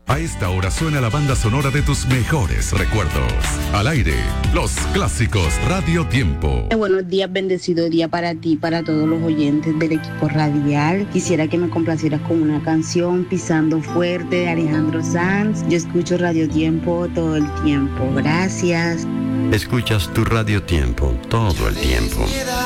A esta hora suena la banda sonora de tus mejores recuerdos. Al aire, los clásicos Radio Tiempo. Buenos días, bendecido día para ti, para todos los oyentes del equipo radial. Quisiera que me complacieras con una canción, Pisando Fuerte, de Alejandro Sanz. Yo escucho Radio Tiempo todo el tiempo. Gracias. Escuchas tu Radio Tiempo todo el tiempo.